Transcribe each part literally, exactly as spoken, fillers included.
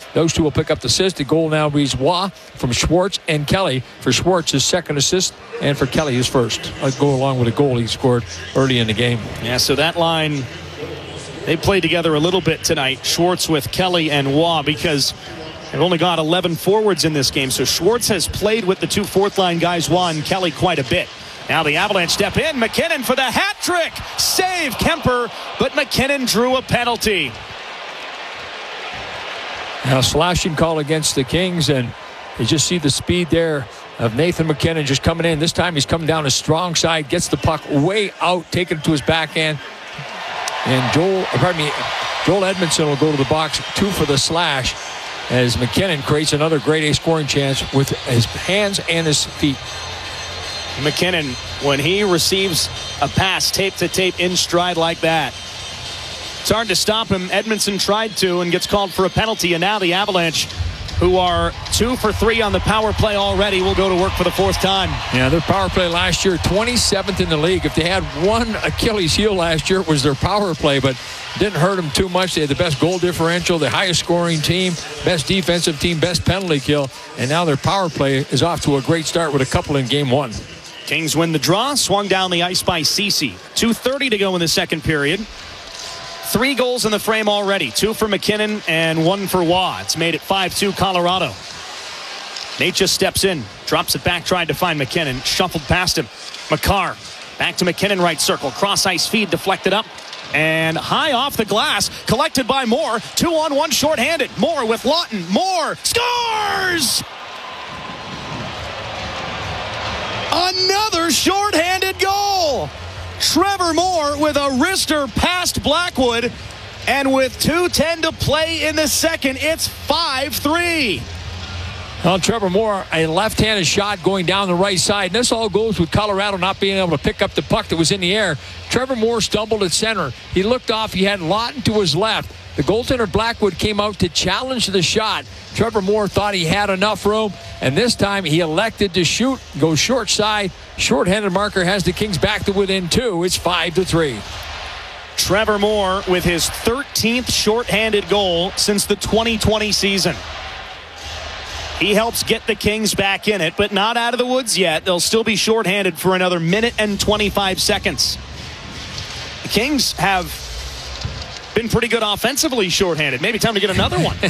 Those two will pick up the assist. The goal now reads Waugh from Schwartz and Kelly. For Schwartz, his second assist, and for Kelly, his first. I'd go along with a goal he scored early in the game. Yeah, so that line, they played together a little bit tonight. Schwartz with Kelly and Waugh, because they've only got eleven forwards in this game. So Schwartz has played with the two fourth-line guys, Waugh and Kelly, quite a bit. Now the Avalanche step in. MacKinnon for the hat trick. Save Kemper, but MacKinnon drew a penalty. Now slashing call against the Kings, and you just see the speed there of Nathan MacKinnon just coming in. This time he's coming down his strong side, gets the puck way out, taking it to his backhand. And Joel, pardon me, Joel Edmondson will go to the box, two for the slash, as MacKinnon creates another grade A scoring chance with his hands and his feet. MacKinnon, when he receives a pass tape to tape in stride like that, it's hard to stop him. Edmondson tried to and gets called for a penalty, and now the Avalanche, who are two for three on the power play already, will go to work for the fourth time. Yeah, their power play last year, twenty-seventh in the league. If they had one Achilles heel last year, it was their power play, but didn't hurt them too much. They had the best goal differential, the highest scoring team, best defensive team, best penalty kill, and now their power play is off to a great start with a couple in game one. Kings win the draw, swung down the ice by Ceci. two thirty to go in the second period. Three goals in the frame already. Two for MacKinnon and one for Waugh. It's made it five two Colorado. Nate just steps in, drops it back, tried to find MacKinnon. Shuffled past him. Makar back to MacKinnon, right circle. Cross ice feed, deflected up. And high off the glass, collected by Moore. Two on one, shorthanded. Moore with Lawton. Moore scores! Another shorthanded goal. Trevor Moore with a wrister past Blackwood. And with two ten to play in the second, it's five three. Well, Trevor Moore, a left-handed shot going down the right side. And this all goes with Colorado not being able to pick up the puck that was in the air. Trevor Moore stumbled at center. He looked off. He had Lawton to his left. The goaltender Blackwood came out to challenge the shot. Trevor Moore thought he had enough room, and this time he elected to shoot, go short side. Short-handed marker has the Kings back to within two. It's five to three. Trevor Moore with his thirteenth short-handed goal since the twenty twenty season. He helps get the Kings back in it, but not out of the woods yet. They'll still be short-handed for another minute and twenty-five seconds. The Kings have been pretty good offensively shorthanded. Maybe time to get another one.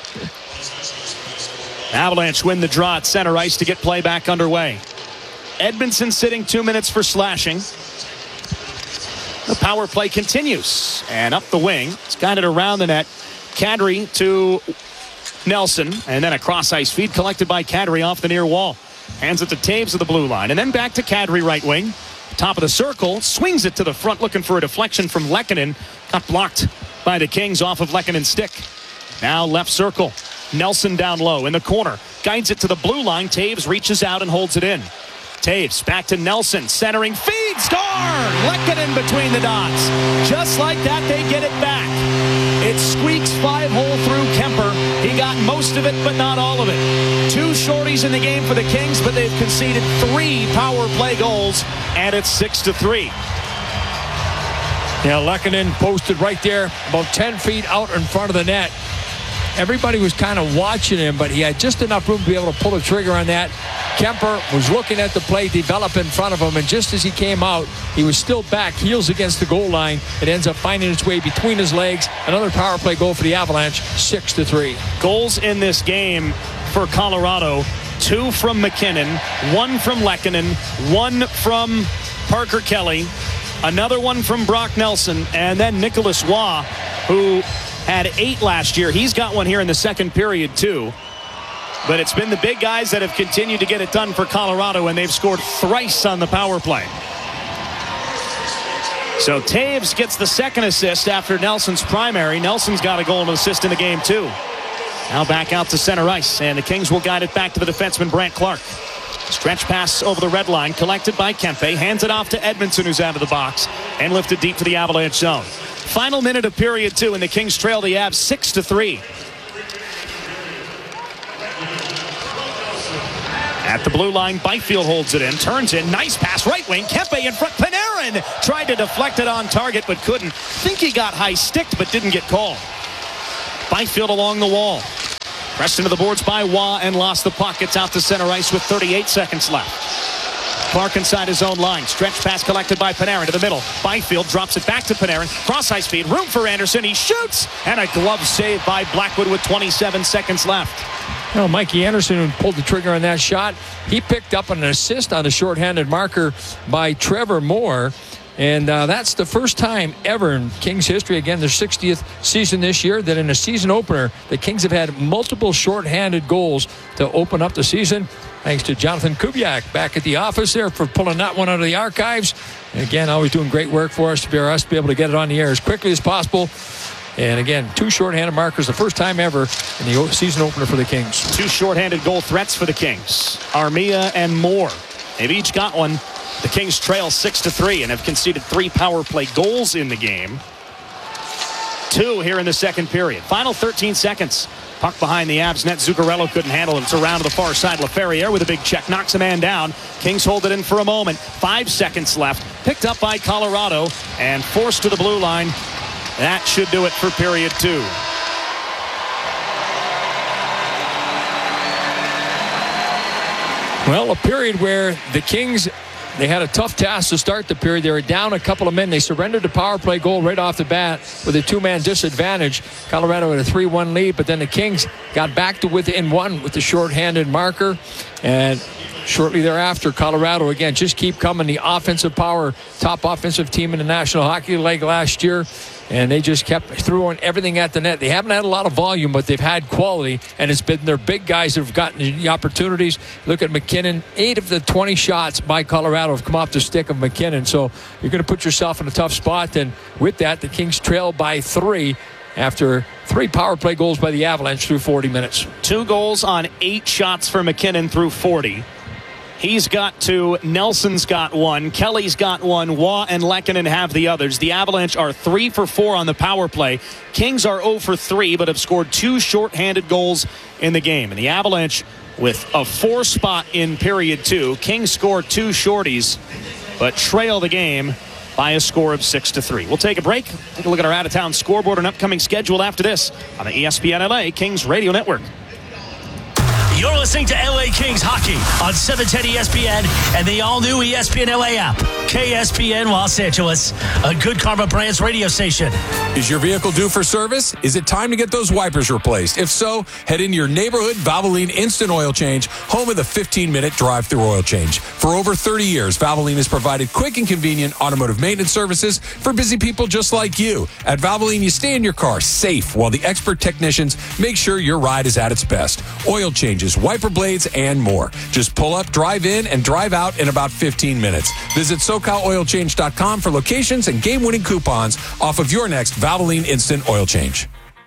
Avalanche win the draw at center ice to get play back underway. Edmondson sitting two minutes for slashing. The power play continues. And up the wing. It's got it around the net. Kadri to Nelson. And then a cross ice feed collected by Kadri off the near wall. Hands it to Taves of the blue line. And then back to Kadri right wing. Top of the circle. Swings it to the front looking for a deflection from Lehkonen. Got blocked by the Kings off of Lehkonen's stick. Now left circle. Nelson down low in the corner. Guides it to the blue line. Taves reaches out and holds it in. Taves back to Nelson. Centering. Feed. Score! Lehkonen between the dots. Just like that, they get it back. It squeaks five hole through Kemper. He got most of it, but not all of it. Two shorties in the game for the Kings, but they've conceded three power play goals, and it's six to three. Yeah, Lehkonen posted right there, about ten feet out in front of the net. Everybody was kind of watching him, but he had just enough room to be able to pull the trigger on that. Kemper was looking at the play develop in front of him, and just as he came out, he was still back, heels against the goal line. It ends up finding its way between his legs. Another power play goal for the Avalanche, six to three. Goals in this game for Colorado, two from MacKinnon, one from Lehkonen, one from Parker Kelly, another one from Brock Nelson, and then Nicholas Waugh, who had eight last year. He's got one here in the second period, too. But it's been the big guys that have continued to get it done for Colorado, and they've scored thrice on the power play. So Taves gets the second assist after Nelson's primary. Nelson's got a goal and assist in the game, too. Now back out to center ice, and the Kings will guide it back to the defenseman, Brandt Clark. Stretch pass over the red line, collected by Kempe. Hands it off to Edmondson, who's out of the box, and lifted deep to the Avalanche zone. Final minute of period two, and the Kings trail the Avs six to three. At the blue line, Byfield holds it in, turns in, nice pass, right wing, Kempe in front, Panarin tried to deflect it on target, but couldn't. Think he got high sticked, but didn't get called. Byfield along the wall. Pressed into the boards by Waugh and lost the puck. It's out to center ice with thirty-eight seconds left. Clark inside his own line. Stretch pass collected by Panarin to the middle. Byfield drops it back to Panarin. Cross ice speed. Room for Anderson. He shoots. And a glove save by Blackwood with twenty-seven seconds left. Well, Mikey Anderson, who pulled the trigger on that shot, he picked up an assist on a shorthanded marker by Trevor Moore. And uh, that's the first time ever in Kings history, again, their sixtieth season this year, that in a season opener, the Kings have had multiple shorthanded goals to open up the season. Thanks to Jonathan Kubiak back at the office there for pulling that one out of the archives. And again, always doing great work for us to be, us to be able to get it on the air as quickly as possible. And again, two shorthanded markers, the first time ever in the season opener for the Kings. Two shorthanded goal threats for the Kings. Armia and Moore. They've each got one. The Kings trail six to three and have conceded three power play goals in the game. Two here in the second period. Final thirteen seconds. Puck behind the Avs net. Zuccarello couldn't handle it. It's around to the far side. LaFerriere with a big check. Knocks a man down. Kings hold it in for a moment. Five seconds left. Picked up by Colorado and forced to the blue line. That should do it for period two. Well, a period where the Kings, they had a tough task to start the period. They were down a couple of men. They surrendered the power play goal right off the bat with a two-man disadvantage. Colorado had a three one lead, but then the Kings got back to within one with the shorthanded marker. And shortly thereafter, Colorado, again, just keep coming. The offensive power, top offensive team in the National Hockey League last year. And they just kept throwing everything at the net. They haven't had a lot of volume, but they've had quality. And it's been their big guys that have gotten the opportunities. Look at McKinnon. Eight of the twenty shots by Colorado have come off the stick of McKinnon. So you're going to put yourself in a tough spot. And with that, the Kings trail by three after three power play goals by the Avalanche through forty minutes. Two goals on eight shots for McKinnon through forty. He's got two. Nelson's got one. Kelly's got one. Waugh and Lehkonen have the others. The Avalanche are three for four on the power play. Kings are zero for three, but have scored two shorthanded goals in the game. And the Avalanche with a four spot in period two. Kings score two shorties, but trail the game by a score of six to three. We'll take a break. Take a look at our out-of-town scoreboard and upcoming schedule after this on the E S P N L A Kings Radio Network. You're listening to L A Kings Hockey on seven ten E S P N and the all-new E S P N L A app. K S P N Los Angeles, a Good Karma Brands radio station. Is your vehicle due for service? Is it time to get those wipers replaced? If so, head into your neighborhood Valvoline Instant Oil Change, home of the fifteen-minute drive-through oil change. For over thirty years, Valvoline has provided quick and convenient automotive maintenance services for busy people just like you. At Valvoline, you stay in your car safe while the expert technicians make sure your ride is at its best. Oil changes, wiper blades, and more. Just pull up, drive in, and drive out in about fifteen minutes. Visit SoCal Oil Change dot com for locations and game-winning coupons off of your next Valvoline Instant Oil Change.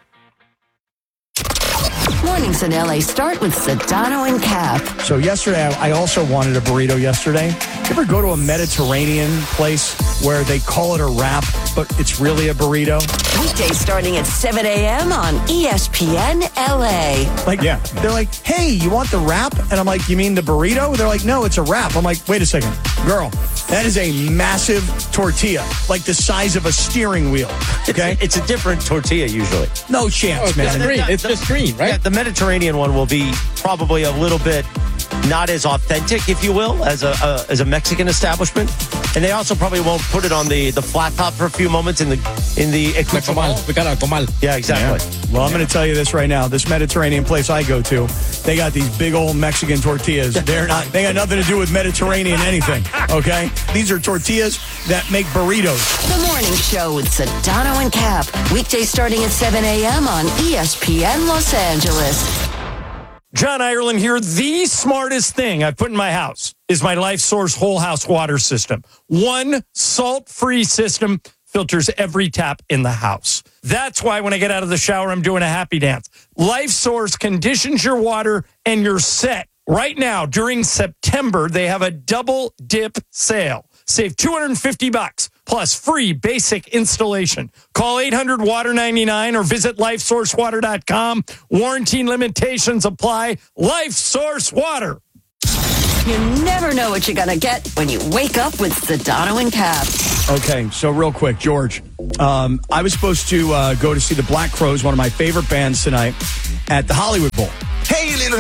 Mornings in L A start with Sedano and Cap. So yesterday, I also wanted a burrito yesterday. You ever go to a Mediterranean place where they call it a wrap, but it's really a burrito? Weekdays starting at seven a.m. on E S P N L A. Like, yeah. They're like, hey, you want the wrap? And I'm like, you mean the burrito? They're like, no, it's a wrap. I'm like, wait a second. Girl, that is a massive tortilla, like the size of a steering wheel. Okay? It's, it's a different tortilla usually. No chance, oh, man. It's, green. It's just green, right? Yeah, the Mediterranean one will be probably a little bit not as authentic, if you will, as a, a as a Mexican establishment. And they also probably won't put it on the, the flat top for a few moments in the in the comal. We got a comal. Yeah, exactly. Yeah. Well, I'm going to tell you this right now. This Mediterranean place I go to, they got these big old Mexican tortillas. They're not. They got nothing to do with Mediterranean anything. Okay, these are tortillas that make burritos. The morning show with Sedano and Cap. Weekdays starting at seven a.m. on E S P N Los Angeles. John Ireland here. The smartest thing I've put in my house is my Life Source whole house water system. One salt-free system filters every tap in the house. That's why when I get out of the shower, I'm doing a happy dance. Life Source conditions your water and you're set. Right now, during September, they have a double dip sale. Save two hundred fifty bucks plus free basic installation. Call eight hundred water ninety-nine or visit life source water dot com. Warranty limitations apply. Life Source Water. You never know what you're going to get when you wake up with Sedano and Cap. Okay, so real quick, George. Um, I was supposed to uh, go to see the Black Crowes, one of my favorite bands tonight. at the Hollywood Bowl. Hey, little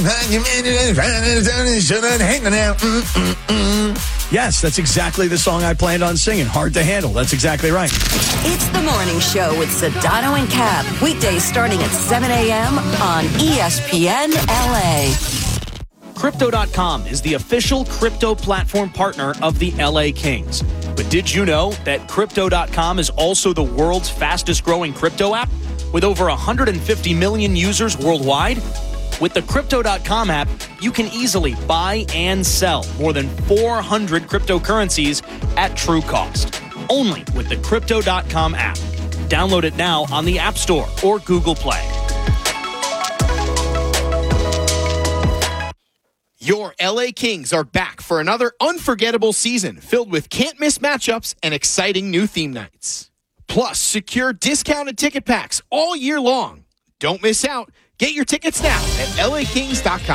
hanging out. Yes, that's exactly the song I planned on singing. Hard to Handle. That's exactly right. It's the morning show with Sedano and Cap. Weekdays starting at seven a.m. on E S P N L A. Crypto dot com is the official crypto platform partner of the L A Kings. But did you know that Crypto dot com is also the world's fastest growing crypto app with over one hundred fifty million users worldwide? With the Crypto dot com app, you can easily buy and sell more than four hundred cryptocurrencies at true cost. Only with the Crypto dot com app. Download it now on the App Store or Google Play. Your L A Kings are back for another unforgettable season filled with can't-miss matchups and exciting new theme nights. Plus, secure discounted ticket packs all year long. Don't miss out. Get your tickets now at L A Kings dot com.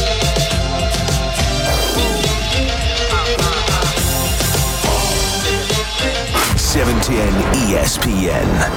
seven ten E S P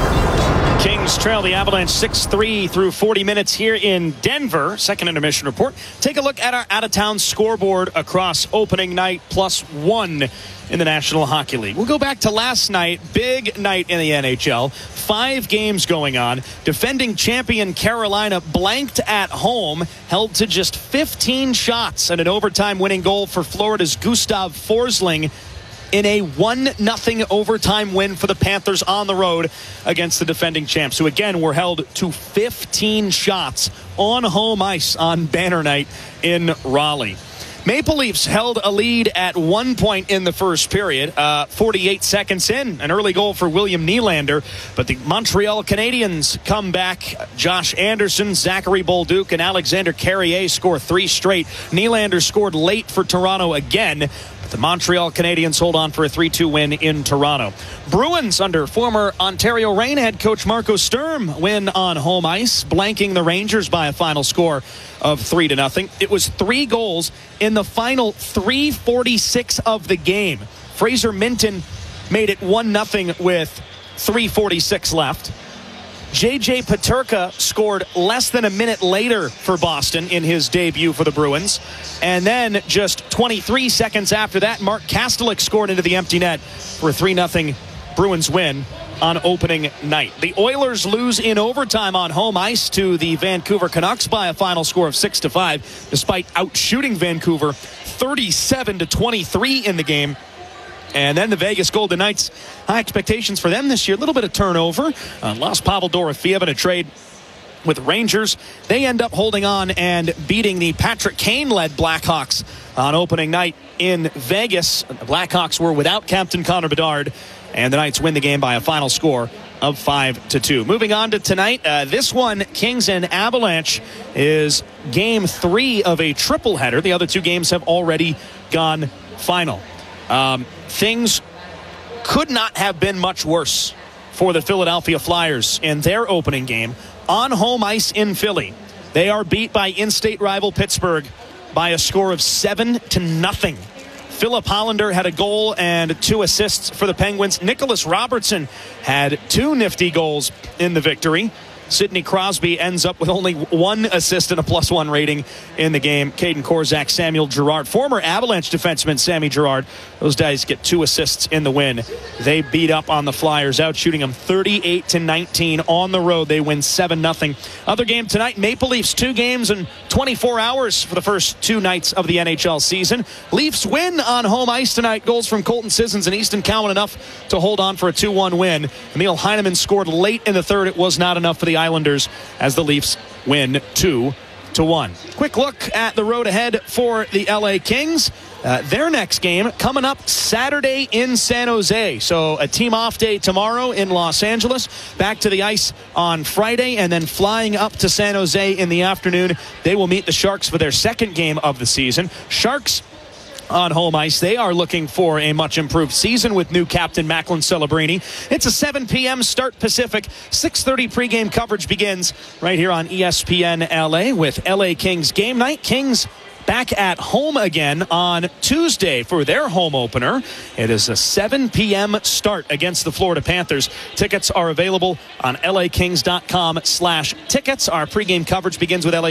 N. Kings trail the Avalanche six three through forty minutes here in Denver. Second intermission report. Take a look at our out-of-town scoreboard across opening night plus one in the National Hockey League. We'll go back to last night. Big night in the N H L. Five games going on. Defending champion Carolina blanked at home, held to just fifteen shots and an overtime winning goal for Florida's Gustav Forsling in a one nothing overtime win for the Panthers on the road against the defending champs, who again were held to fifteen shots on home ice on banner night in Raleigh. Maple Leafs held a lead at one point in the first period, uh, forty-eight seconds in, an early goal for William Nylander, but the Montreal Canadiens come back. Josh Anderson, Zachary Bolduc, and Alexander Carrier score three straight. Nylander scored late for Toronto again. The Montreal Canadiens hold on for a three two win in Toronto. Bruins under former Ontario Reign head coach Marco Sturm win on home ice, blanking the Rangers by a final score of three to nothing. It was three goals in the final three forty-six of the game. Fraser Minton made it one nothing with three forty-six left. J J Peterka scored less than a minute later for Boston in his debut for the Bruins. And then just twenty-three seconds after that, Mark Kastelik scored into the empty net for a three nothing Bruins win on opening night. The Oilers lose in overtime on home ice to the Vancouver Canucks by a final score of six to five, despite outshooting Vancouver thirty-seven to twenty-three in the game. And then the Vegas Golden Knights, high expectations for them this year. A little bit of turnover. Uh, lost Pavel Dorofeev in a trade with Rangers. They end up holding on and beating the Patrick Kane-led Blackhawks on opening night in Vegas. The Blackhawks were without Captain Connor Bedard, and the Knights win the game by a final score of five to two. Moving on to tonight, uh, this one, Kings and Avalanche, is game three of a triple header. The other two games have already gone final. Um, things could not have been much worse for the Philadelphia Flyers in their opening game on home ice in Philly. They are beat by in-state rival Pittsburgh by a score of seven to nothing. Philip Hollander had a goal and two assists for the Penguins. Nicholas Robertson had two nifty goals in the victory. Sidney Crosby ends up with only one assist and a plus one rating in the game. Caden Korzak, Samuel Girard, former Avalanche defenseman Sammy Girard. Those guys get two assists in the win. They beat up on the Flyers, out shooting them thirty-eight to nineteen on the road. They win seven nothing. Other game tonight, Maple Leafs, two games in twenty-four hours for the first two nights of the N H L season. Leafs win on home ice tonight. Goals from Colton Sissons and Easton Cowan enough to hold on for a two one win. Emil Heineman scored late in the third. It was not enough for the Islanders as the Leafs win two to one. Quick look at the road ahead for the L A Kings. Uh, their next game coming up Saturday in San Jose. So a team off day tomorrow in Los Angeles. Back to the ice on Friday and then flying up to San Jose in the afternoon. They will meet the Sharks for their second game of the season. Sharks on home ice. They are looking for a much improved season with new captain Macklin Celebrini. It's a seven p.m. start Pacific. six thirty pregame coverage begins right here on E S P N L A with L A Kings game night. Kings back at home again on Tuesday for their home opener. It is a seven p.m. start against the Florida Panthers. Tickets are available on L A Kings dot com slash tickets. Our pregame coverage begins with L A